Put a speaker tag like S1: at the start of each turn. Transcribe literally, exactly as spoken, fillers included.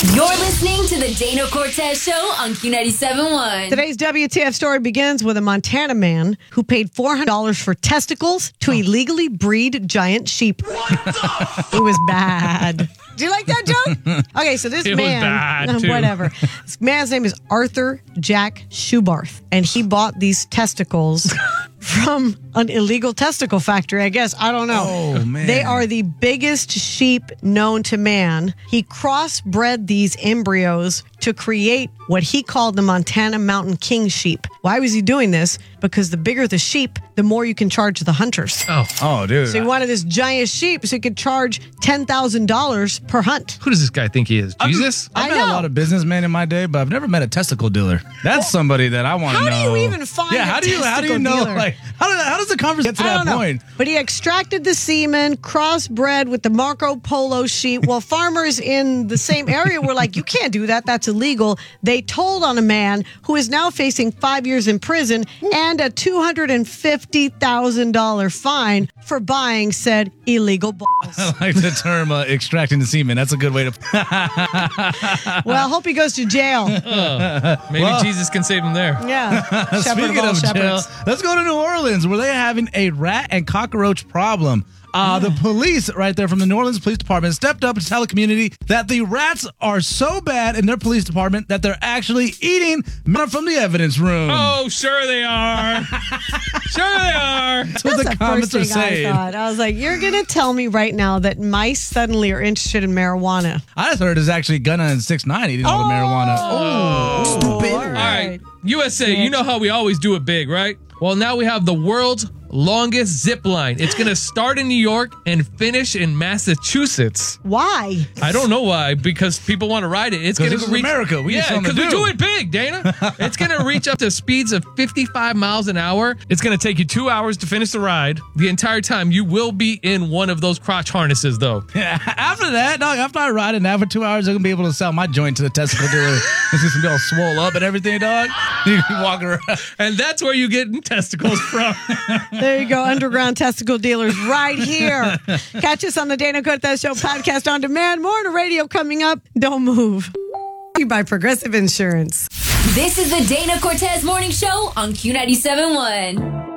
S1: You're listening to the Dana Cortez Show on Q ninety-seven point one.
S2: Today's W T F story begins with a Montana man who paid four hundred dollars for testicles to illegally breed giant sheep. It was bad. Do you like that joke? Okay, so this
S3: It was
S2: man,
S3: bad, too.
S2: whatever. This man's name is Arthur Jack Schubarth, and he bought these testicles from an illegal testicle factory, I guess. I don't know.
S4: Oh, man.
S2: They are the biggest sheep known to man. He crossbred these embryos to create what he called the Montana Mountain King sheep. Why was he doing this? Because the bigger the sheep, the more you can charge the hunters.
S3: Oh,
S4: Oh, dude.
S2: So he wanted this giant sheep so he could charge ten thousand dollars per hunt.
S3: who does this guy think he is? Jesus?
S4: I've
S2: I
S4: met
S2: know.
S4: a lot of businessmen in my day, but I've never met a testicle dealer. That's somebody that I want to
S2: How
S4: know.
S2: do you even find
S4: Yeah,
S2: a
S4: how do you how do you
S2: testicle
S4: know
S2: dealer?
S4: like how does how does the conversation get to
S2: I
S4: that
S2: don't know.
S4: point?
S2: But he extracted the semen, crossbred with the Marco Polo sheep. Well, farmers in the same area were like, you can't do that. That's illegal. They told on a man who is now facing five years in prison and a two hundred fifty thousand dollars fine for buying said illegal balls.
S4: I like the term uh, extracting the semen. That's a good way to.
S2: Well, I hope he goes to jail.
S3: Maybe
S4: Well-
S3: Jesus can save him there.
S2: Yeah. Shepherd
S4: Speaking
S2: all
S4: of jail,
S2: shepherds.
S4: let's go to New Orleans where they're having a rat and cockroach problem. Uh, the police right there from the New Orleans Police Department stepped up to tell the community that the rats are so bad in their police department that they're actually eating men from the evidence room.
S3: Oh, sure they are. Sure they are.
S4: That's what
S2: That's
S4: the
S2: the
S4: comments
S2: first
S4: are
S2: thing I
S4: saying.
S2: thought. I was like, you're going to tell me right now that mice suddenly are interested in marijuana.
S4: I just heard it's actually Gunna and six nine eating all the marijuana. Oh, stupid.
S2: all
S3: All right. U S A, you know how we always do it big, right? Well, now we have the world's longest zip line. It's going to start in New York and finish in Massachusetts.
S2: Why?
S3: I don't know why, because people want to ride it. It's
S4: 'Cause
S3: going
S4: this
S3: to
S4: is America. We need
S3: yeah,
S4: something to
S3: because we
S4: do.
S3: do it big, Dana. It's going to reach up to speeds of fifty-five miles an hour. It's going to take you two hours to finish the ride. The entire time, you will be in one of those crotch harnesses, though.
S4: Yeah, after that, dog, after I ride it now for two hours, I'm going to be able to sell my joint to the testicle dealer. It's going to be all swole up and everything, dog. You can be walking around.
S3: And that's where you get testicles from.
S2: There you go. Underground testicle dealers right here. Catch us on the Dana Cortez Show podcast on demand. More on the radio coming up. Don't move. By Progressive Insurance.
S1: This is the Dana Cortez Morning Show on Q ninety-seven point one.